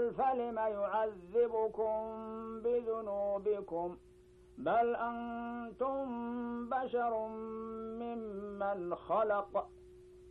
قل فلم يعذبكم بذنوبكم بل أنتم بشر ممن خلق